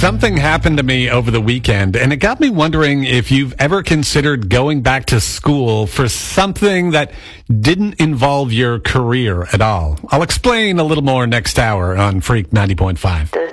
Something happened to me over the weekend, and it got me wondering if you've ever considered going back to school for something that didn't involve your career at all. I'll explain a little more next hour on Freak 90.5.